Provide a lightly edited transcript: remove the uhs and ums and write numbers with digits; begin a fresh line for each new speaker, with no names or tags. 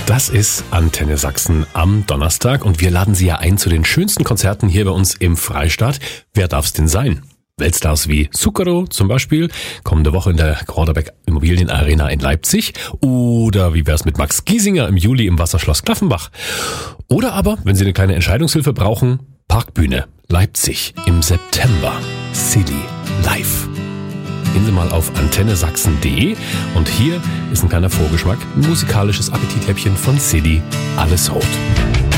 Das ist Antenne Sachsen am Donnerstag und wir laden Sie ja ein zu den schönsten Konzerten hier bei uns im Freistaat. Wer darf's denn sein? Weltstars wie Zucchero zum Beispiel, kommende Woche in der Korderbeck Immobilienarena in Leipzig. Oder wie wär's mit Max Giesinger im Juli im Wasserschloss Klaffenbach? Oder aber, wenn Sie eine kleine Entscheidungshilfe brauchen, Parkbühne Leipzig im September. Silly Live. Gehen Sie mal auf antennesachsen.de und hier ist ein kleiner Vorgeschmack, ein musikalisches Appetithäppchen von Silly. Alles rot.